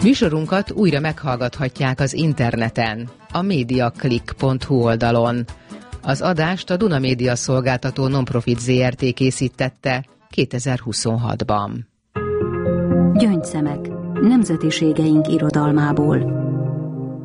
Műsorunkat újra meghallgathatják az interneten, a mediaclick.hu oldalon. Az adást a Duna Média Szolgáltató Nonprofit Zrt. Készítette 2026-ban. Gyöngyszemek. Nemzetiségeink irodalmából.